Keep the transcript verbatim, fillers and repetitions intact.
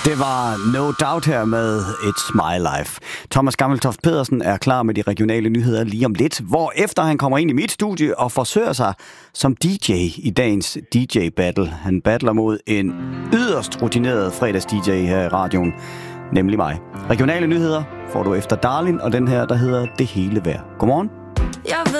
Det var No Doubt her med It's My Life. Thomas Gammeltoft Pedersen er klar med de regionale nyheder lige om lidt, hvor efter han kommer ind i mit studie og forsøger sig som D J i dagens D J-battle. Han battler mod en yderst rutineret fredags-D J her i radioen, nemlig mig. Regionale nyheder får du efter Darlin, og den her, der hedder Det Hele Værd. Godmorgen.